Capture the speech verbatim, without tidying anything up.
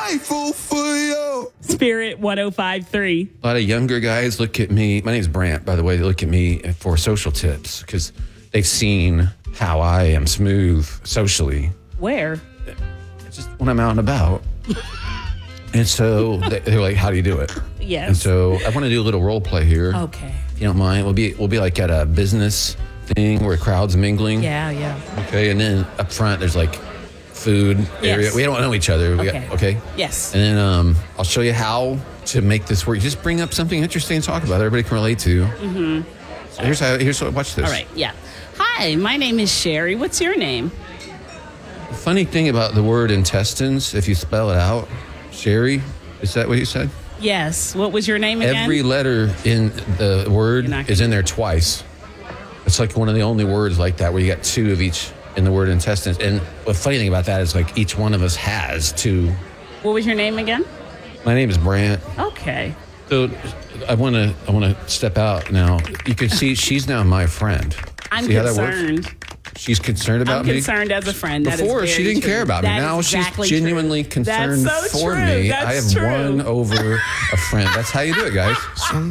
rifle for you. Spirit one oh five point three. A lot of younger guys look at me. My name's Brant, by the way. They look at me for social tips because they've seen how I am smooth socially. Where? It's just when I'm out and about. And so they- they're like, how do you do it? Yes. And so I want to do a little role play here. Okay. If you don't mind, we'll be we'll be like at a business thing where crowds mingling. Yeah, yeah. Okay, and then up front there's like food area. Yes. We don't know each other. We Okay. Got, okay. Yes. And then um, I'll show you how to make this work. Just bring up something interesting to talk about. Everybody can relate to. Mm-hmm. So here's how. Here's what. Watch this. All right, yeah. Hi, my name is Sherry. What's your name? The funny thing about the word intestines, if you spell it out, Sherry, is that what you said? Yes. What was your name again? Every letter in the word You're not is gonna- in there twice. It's like one of the only words like that where you got two of each in the word intestines. And the funny thing about that is like each one of us has two. What was your name again? My name is Brant. Okay. So I want to I want to step out now. You can see she's now my friend. I'm see how that works? concerned. She's concerned about I'm me. concerned as a friend. That is Before very she didn't true. care about me. That is Now exactly she's genuinely true. concerned That's so for true. me. That's I have true. won over a friend. That's how you do it, guys.